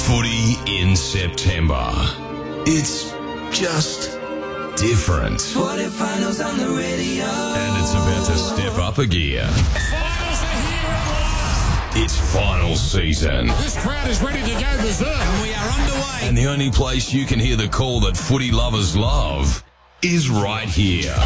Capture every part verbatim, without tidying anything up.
Footy in September. It's just different. Footy finals on the radio. And it's about to step up a gear. Finals are here at last. It's final season. This crowd is ready to go berserk. And we are underway. And the only place you can hear the call that footy lovers love is right here.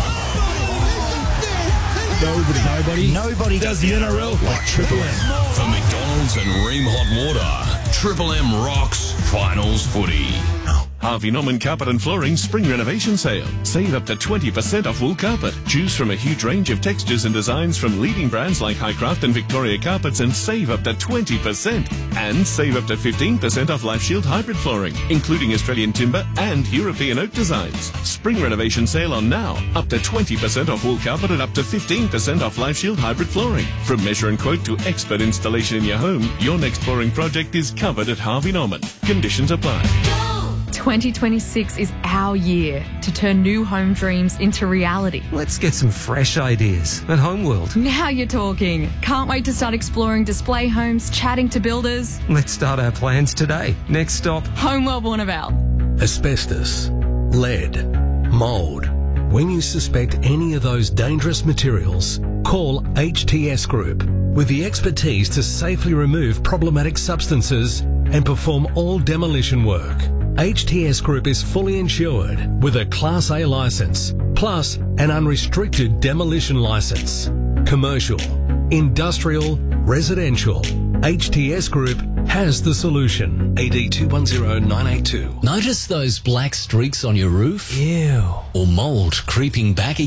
Nobody, nobody, nobody does the N R L like Triple M. For McDonald's and Ream Hot Water, Triple M rocks finals footy. Harvey Norman Carpet and Flooring Spring Renovation Sale. Save up to twenty percent off wool carpet. Choose from a huge range of textures and designs from leading brands like Highcraft and Victoria Carpets and save up to twenty percent. And save up to fifteen percent off Life Shield hybrid flooring, including Australian timber and European oak designs. Spring Renovation Sale on now. Up to twenty percent off wool carpet and up to fifteen percent off Life Shield hybrid flooring. From measure and quote to expert installation in your home, your next flooring project is covered at Harvey Norman. Conditions apply. twenty twenty-six is our year to turn new home dreams into reality. Let's get some fresh ideas at Homeworld. Now you're talking. Can't wait to start exploring display homes, chatting to builders. Let's start our plans today. Next stop, Homeworld Warnervale. Asbestos, lead, mould. When you suspect any of those dangerous materials, call H T S Group with the expertise to safely remove problematic substances and perform all demolition work. H T S Group is fully insured with a Class A licence, plus an unrestricted demolition licence. Commercial, industrial, residential. H T S Group has the solution. A D two one zero nine eight two. Notice those black streaks on your roof? Ew. Or mould creeping back